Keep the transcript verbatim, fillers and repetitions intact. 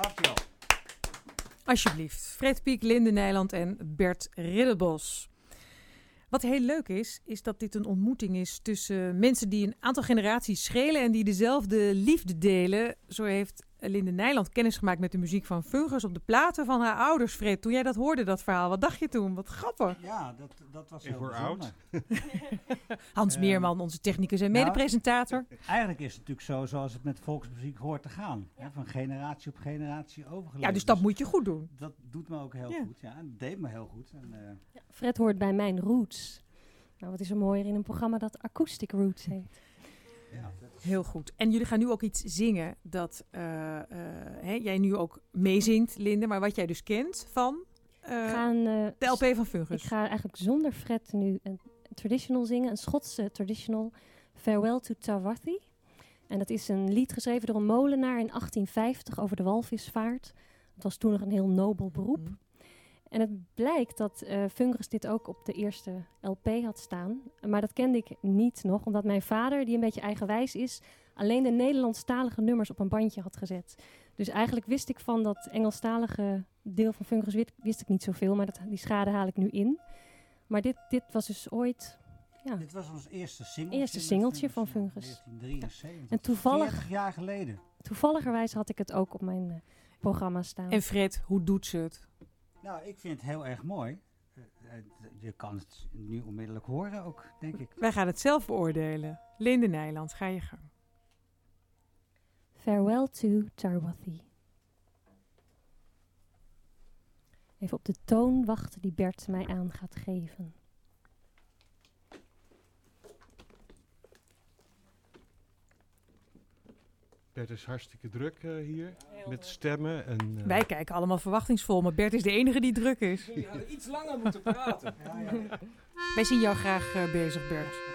Dankjewel. Alsjeblieft. Fred Pieck, Linde Nijland en Bert Ridderbos. Wat heel leuk is, is dat dit een ontmoeting is tussen mensen die een aantal generaties schelen en die dezelfde liefde delen. Zo heeft Linde Nijland kennis gemaakt met de muziek van Fungus op de platen van haar ouders. Fred, toen jij dat hoorde, dat verhaal, wat dacht je toen? Wat grappig. Ja, dat, dat was Ik heel word bijzonder. oud. Hans Uh, Meerman, onze technicus en nou, medepresentator. Eigenlijk is het natuurlijk zo zoals het met volksmuziek hoort te gaan. Hè? Van generatie op generatie overgeleverd. Ja, dus dat moet je goed doen. Dat doet me ook heel Ja. goed. Ja, en dat deed me heel goed. En, uh, Ja, Fred hoort bij mijn roots. Nou, wat is er mooier in een programma dat Acoustic Roots heet. ja, dat is- Heel goed. En jullie gaan nu ook iets zingen dat uh, uh, hè, jij nu ook meezingt, Linde, maar wat jij dus kent van uh, We gaan, eh, de L P van Ik Fungus. ga eigenlijk zonder Fred nu een traditional zingen, een Schotse traditional, Farewell to Tawathi. En dat is een lied geschreven door een molenaar in achttien vijftig over de walvisvaart. Het was toen nog een heel nobel beroep. Mm. En het blijkt dat uh, Fungus dit ook op de eerste L P had staan. Maar dat kende ik niet nog, omdat mijn vader, die een beetje eigenwijs is, alleen de Nederlandstalige nummers op een bandje had gezet. Dus eigenlijk wist ik van dat Engelstalige deel van Fungus wist, wist ik niet zoveel, maar dat, die schade haal ik nu in. Maar dit, dit was dus ooit... Ja. Dit was ons eerste singeltje. Eerste met singeltje van ja, Fungus. negentien drieënzeventig. En toevallig- veertig jaar geleden. Toevalligerwijs had ik het ook op mijn uh, programma staan. En Fred, hoe doet ze het? Nou, ik vind het heel erg mooi. Uh, uh, je kan het nu onmiddellijk horen ook, denk ik. Wij gaan het zelf beoordelen. Linde Nijland, ga je gang. Farewell to Tawathi. Even op de toon wachten die Bert mij aan gaat geven. Bert is hartstikke druk uh, hier, met stemmen. En, uh, Wij kijken allemaal verwachtingsvol, maar Bert is de enige die druk is. Jullie hadden iets langer moeten praten. Ja, ja. Wij zien jou graag uh, bezig, Bert.